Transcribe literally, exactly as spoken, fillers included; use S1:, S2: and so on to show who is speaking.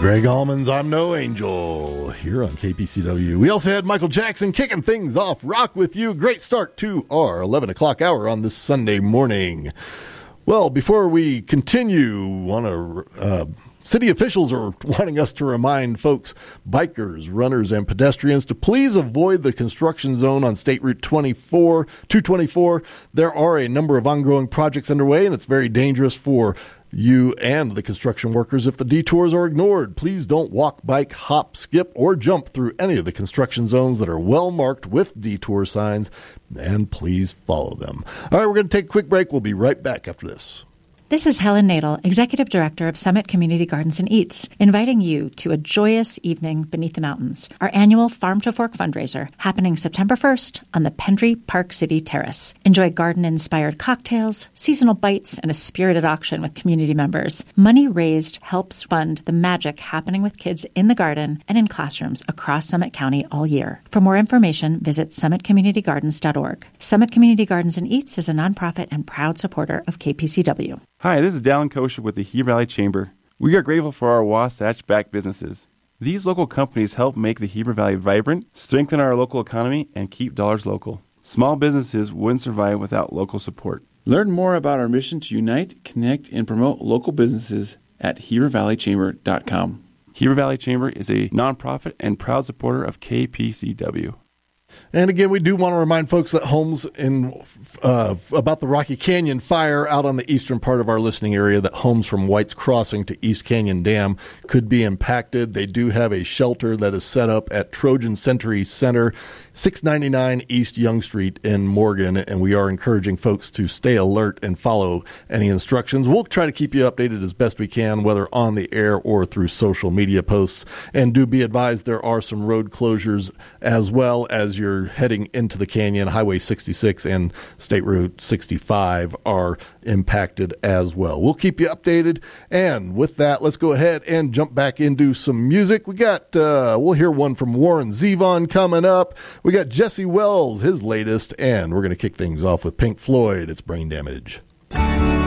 S1: Greg Allman's I'm No Angel here on K P C W. We also had Michael Jackson kicking things off. Rock With You. Great start to our eleven o'clock hour on this Sunday morning. Well, before we continue, want to... Uh, City officials are wanting us to remind folks, bikers, runners, and pedestrians to please avoid the construction zone on State Route twenty-four, two twenty-four. There are a number of ongoing projects underway, and it's very dangerous for you and the construction workers if the detours are ignored. Please don't walk, bike, hop, skip, or jump through any of the construction zones that are well marked with detour signs, and please follow them. All right, we're going to take a quick break. We'll be right back after this.
S2: This is Helen Nadel, Executive Director of Summit Community Gardens and Eats, inviting you to a joyous evening beneath the mountains, our annual Farm to Fork fundraiser happening September first on the Pendry Park City Terrace. Enjoy garden-inspired cocktails, seasonal bites, and a spirited auction with community members. Money raised helps fund the magic happening with kids in the garden and in classrooms across Summit County all year. For more information, visit summit community gardens dot org. Summit Community Gardens and Eats is a nonprofit and proud supporter of K P C W.
S3: Hi, this is Dallin Kosher with the Heber Valley Chamber. We are grateful for our Wasatch-backed businesses. These local companies help make the Heber Valley vibrant, strengthen our local economy, and keep dollars local. Small businesses wouldn't survive without local support. Learn more about our mission to unite, connect, and promote local businesses at heber valley chamber dot com. Heber Valley Chamber is a nonprofit and proud supporter of K P C W.
S1: And again, we do want to remind folks that homes in uh, about the Rocky Canyon fire out on the eastern part of our listening area, that homes from White's Crossing to East Canyon Dam could be impacted. They do have a shelter that is set up at Trojan Century Center, six ninety-nine East Young Street in Morgan, and we are encouraging folks to stay alert and follow any instructions. We'll try to keep you updated as best we can, whether on the air or through social media posts. And do be advised, there are some road closures as well as you're heading into the canyon. Highway sixty-six and State Route sixty-five are impacted as well. We'll keep you updated. And with that, let's go ahead and jump back into some music. We got, uh, we'll hear one from Warren Zevon coming up. We got Jesse Wells, his latest, and we're going to kick things off with Pink Floyd. It's Brain Damage.